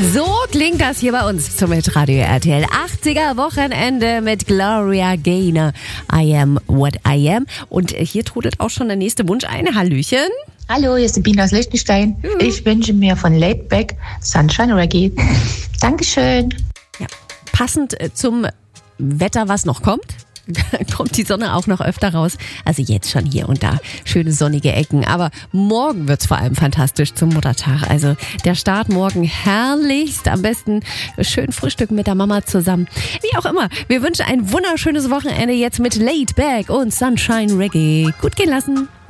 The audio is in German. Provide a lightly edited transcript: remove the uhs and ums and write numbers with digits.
So klingt das hier bei uns zum Radio RTL 80er Wochenende mit Gloria Gaynor. I am what I am. Und hier trudelt auch schon der nächste Wunsch ein. Hallöchen. Hallo, hier ist Sabine aus Liechtenstein. Ich wünsche mir von Laidback Sunshine Reggae. Dankeschön. Ja, passend zum Wetter, was noch kommt. Kommt die Sonne auch noch öfter raus. Also jetzt schon hier und da schöne sonnige Ecken. Aber morgen wird's vor allem fantastisch zum Muttertag. Also der Start morgen herrlichst. Am besten schön frühstücken mit der Mama zusammen. Wie auch immer. Wir wünschen ein wunderschönes Wochenende jetzt mit Laid Back und Sunshine Reggae. Gut gehen lassen.